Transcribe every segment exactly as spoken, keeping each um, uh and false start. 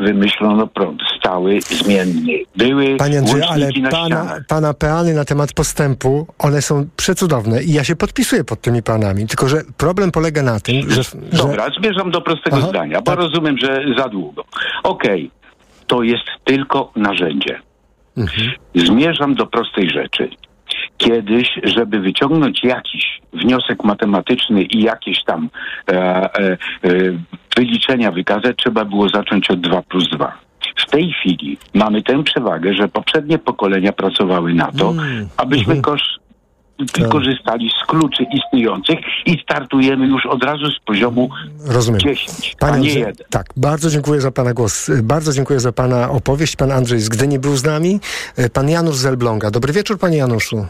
wymyślono prąd stały, zmienny. Były Panie Andrzeju, ale łączniki na pana, ścianach. pana peany na temat postępu, one są przecudowne i ja się podpisuję pod tymi planami, tylko że problem polega na tym, że... Dobra, że... zmierzam do prostego Aha, zdania, bo tak. rozumiem, że za długo. Okej, to jest tylko narzędzie. Mhm. Zmierzam do prostej rzeczy. Kiedyś, żeby wyciągnąć jakiś wniosek matematyczny i jakieś tam e, e, e, wyliczenia wykazać, trzeba było zacząć od dwa plus dwa. W tej chwili mamy tę przewagę, że poprzednie pokolenia pracowały na to, Mm. abyśmy Mhm. kosz- korzystali z kluczy istniejących i startujemy już od razu z poziomu Rozumiem. dziesięć, Panie a nie Andrzej, jeden. tak, bardzo dziękuję za pana głos. Bardzo dziękuję za pana opowieść. Pan Andrzej z Gdyni był z nami. Pan Janusz z Elbląga. Dobry wieczór, panie Januszu.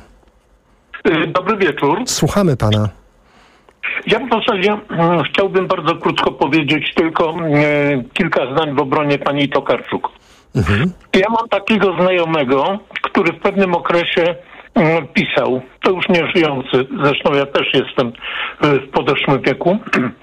Dobry wieczór. Słuchamy pana. Ja w zasadzie mm, chciałbym bardzo krótko powiedzieć tylko e, kilka zdań w obronie pani Tokarczuk. Mhm. Ja mam takiego znajomego, który w pewnym okresie mm, pisał, to już nie żyjący, zresztą ja też jestem e, w podeszłym wieku,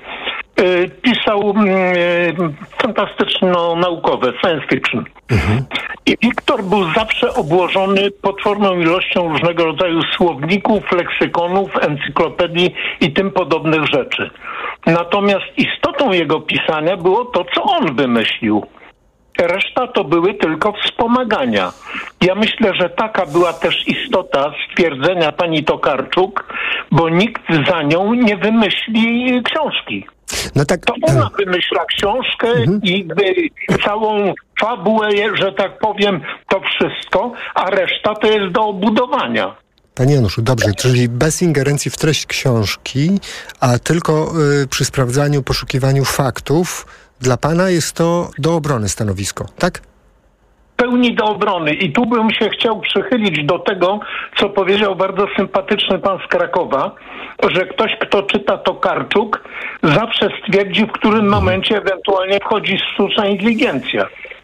e, pisał mm, fantastyczno-naukowe, science fiction. Mhm. I Wiktor był zawsze obłożony potworną ilością różnego rodzaju słowników, leksykonów, encyklopedii i tym podobnych rzeczy. Natomiast istotą jego pisania było to, co on wymyślił. Reszta to były tylko wspomagania. Ja myślę, że taka była też istota stwierdzenia pani Tokarczuk, bo nikt za nią nie wymyśli książki. No tak. To ona wymyśla książkę Mhm. i y, całą fabułę, że tak powiem, to wszystko, a reszta to jest do obudowania. Panie Januszu, dobrze, czyli bez ingerencji w treść książki, a tylko y, przy sprawdzaniu, poszukiwaniu faktów, dla pana jest to do obrony stanowisko, tak? Pełni do obrony. I tu bym się chciał przychylić do tego, co powiedział bardzo sympatyczny pan z Krakowa, że ktoś, kto czyta Tokarczuk, zawsze stwierdzi, w którym momencie ewentualnie wchodzi sztuczna inteligencja.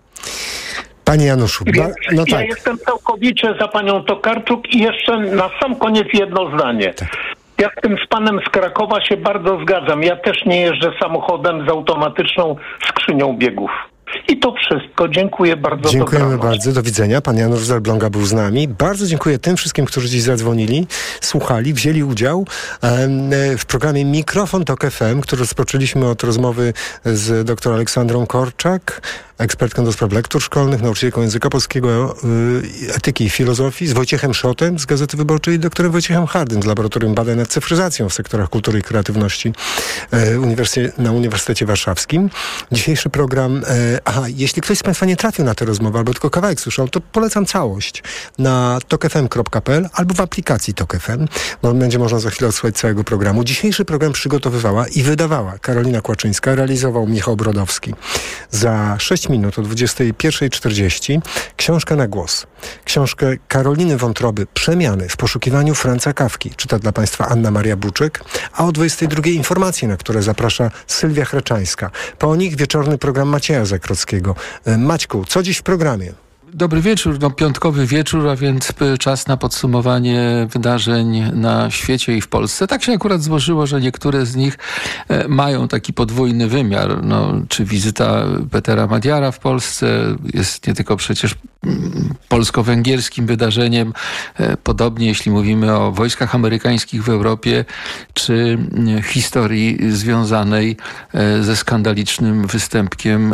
Panie Januszu, ba- Więc no ja tak. jestem całkowicie za panią Tokarczuk i jeszcze na sam koniec jedno zdanie. Ja z tym z panem z Krakowa się bardzo zgadzam. Ja też nie jeżdżę samochodem z automatyczną skrzynią biegów. I to wszystko. Dziękuję bardzo. Dziękujemy dobranoc. bardzo. Do widzenia. Pan Janusz z Elbląga był z nami. Bardzo dziękuję tym wszystkim, którzy dziś zadzwonili, słuchali, wzięli udział em, w programie Mikrofon Tok F M, który rozpoczęliśmy od rozmowy z dr Aleksandrą Korczak, ekspertką do spraw lektur szkolnych, nauczycielką języka polskiego, y, etyki i filozofii, z Wojciechem Szotem z Gazety Wyborczej i doktorem Wojciechem Hardym z Laboratorium Badań nad Cyfryzacją w sektorach kultury i kreatywności y, uniwersytet, na Uniwersytecie Warszawskim. Dzisiejszy program, y, aha, jeśli ktoś z państwa nie trafił na tę rozmowę albo tylko kawałek słyszał, to polecam całość na tok f m kropka p l albo w aplikacji Tok F M, bo będzie można za chwilę odsłuchać całego programu. Dzisiejszy program przygotowywała i wydawała Karolina Kłaczyńska, realizował Michał Brodowski. Za sześć minut o dwudziestej pierwszej czterdzieści książka na głos. Książkę Karoliny Wątroby Przemiany w poszukiwaniu Franza Kafki czyta dla państwa Anna Maria Buczyk, a o dwudziestej drugiej informacje, na które zaprasza Sylwia Chraczańska. Po nich wieczorny program Macieja Zakrockiego. Maćku, co dziś w programie? Dobry wieczór, no piątkowy wieczór, a więc czas na podsumowanie wydarzeń na świecie i w Polsce. Tak się akurat złożyło, że niektóre z nich mają taki podwójny wymiar. No, czy wizyta Petera Madiara w Polsce jest nie tylko przecież polsko-węgierskim wydarzeniem, podobnie jeśli mówimy o wojskach amerykańskich w Europie, czy historii związanej ze skandalicznym występkiem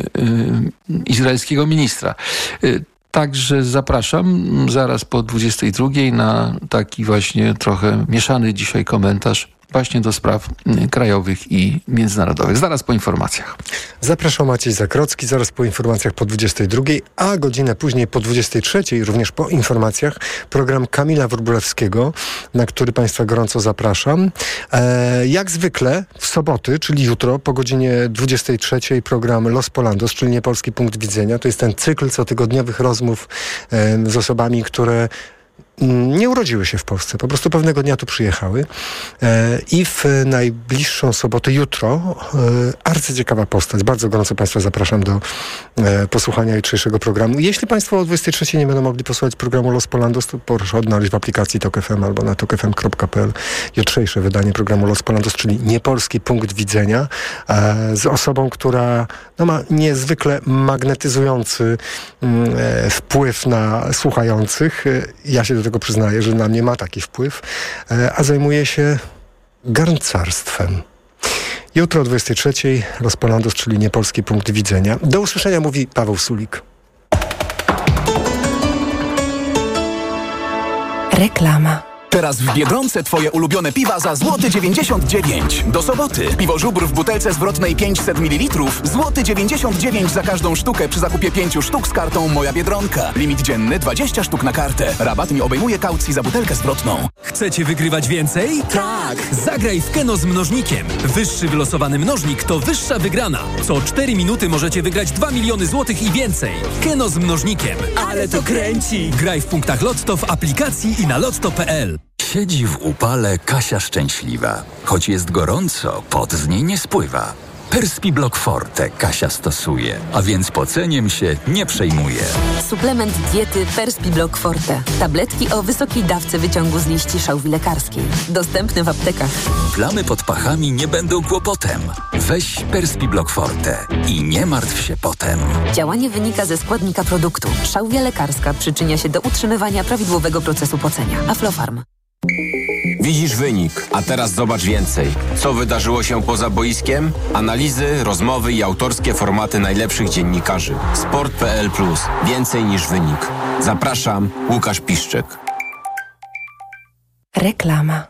izraelskiego ministra. Także zapraszam zaraz po dwudziestej drugiej na taki właśnie trochę mieszany dzisiaj komentarz właśnie do spraw krajowych i międzynarodowych. Zaraz po informacjach. Zapraszam Maciej Zakrocki, zaraz po informacjach po dwudziestej drugiej, a godzinę później po dwudziestej trzeciej, również po informacjach, program Kamila Wróblewskiego, na który państwa gorąco zapraszam. E, jak zwykle w soboty, czyli jutro po godzinie dwudziestej trzeciej program Los Polandos, czyli Niepolski Punkt Widzenia. To jest ten cykl cotygodniowych rozmów e, z osobami, które nie urodziły się w Polsce. Po prostu pewnego dnia tu przyjechały i w najbliższą sobotę, jutro, arcyciekawa postać. Bardzo gorąco Państwa zapraszam do posłuchania jutrzejszego programu. Jeśli Państwo o dwudziestej trzeciej nie będą mogli posłuchać programu Los Polandos, to proszę odnaleźć w aplikacji Tok F M albo na tok f m kropka p l jutrzejsze wydanie programu Los Polandos, czyli niepolski punkt widzenia, z osobą, która no, ma niezwykle magnetyzujący e, wpływ na słuchających. Ja się do tego przyznaję, że na mnie ma taki wpływ, e, a zajmuje się garncarstwem. Jutro o dwudziestej trzeciej Los Polandos, czyli niepolski punkt widzenia. Do usłyszenia, mówi Paweł Sulik. Reklama. Teraz w Biedronce twoje ulubione piwa za złoty dziewięćdziesiąt dziewięć. Do soboty. Piwo Żubr w butelce zwrotnej pięćset mililitrów. złoty dziewięćdziesiąt dziewięć za każdą sztukę przy zakupie pięciu sztuk z kartą Moja Biedronka. Limit dzienny dwadzieścia sztuk na kartę. Rabat nie obejmuje kaucji za butelkę zwrotną. Chcecie wygrywać więcej? Tak! Zagraj w Keno z mnożnikiem. Wyższy wylosowany mnożnik to wyższa wygrana. Co cztery minuty możecie wygrać dwa miliony złotych i więcej. Keno z mnożnikiem. Ale to kręci! Graj w punktach Lotto w aplikacji i na lotto kropka p l. Siedzi w upale Kasia szczęśliwa. Choć jest gorąco, pot z niej nie spływa. Perspiblock Forte Kasia stosuje, a więc poceniem się nie przejmuje. Suplement diety Perspiblock Forte. Tabletki o wysokiej dawce wyciągu z liści szałwi lekarskiej. Dostępne w aptekach. Plamy pod pachami nie będą kłopotem. Weź Perspiblock Forte i nie martw się potem. Działanie wynika ze składnika produktu. Szałwia lekarska przyczynia się do utrzymywania prawidłowego procesu pocenia. Aflofarm. Widzisz wynik, a teraz zobacz więcej. Co wydarzyło się poza boiskiem? Analizy, rozmowy i autorskie formaty najlepszych dziennikarzy. sport kropka p l plus. Więcej niż wynik. Zapraszam, Łukasz Piszczek. Reklama.